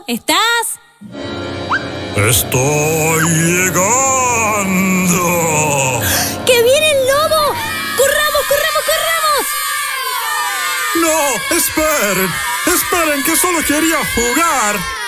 ¿Estás? ¡Estoy llegando! ¡Que viene el lobo! ¡Corramos, corramos, corramos! ¡No! ¡Esperen! ¡Esperen, que solo quería jugar!